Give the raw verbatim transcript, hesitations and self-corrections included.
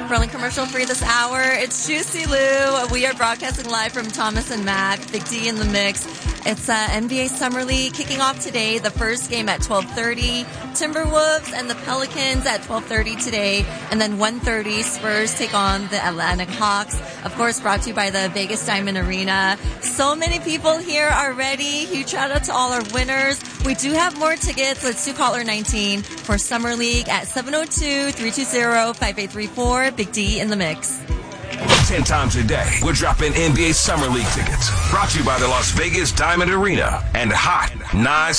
Running commercial free this hour. It's Juicy Lou. We are broadcasting live from Thomas and Mack. Big D in the mix. It's uh, N B A Summer League kicking off today. The first game at twelve thirty. Timberwolves and the Pelicans at twelve thirty today. And then one thirty, Spurs take on the Atlantic Hawks. Of course, brought to you by the Vegas Diamond Arena. So many people here already. Huge shout out to all our winners. We do have more tickets. Let's do caller nineteen for Summer League at seven oh two, three two zero, five eight three four. Big D in the mix. Ten times a day, we're dropping N B A Summer League tickets. Brought to you by the Las Vegas Diamond Arena and Hot nine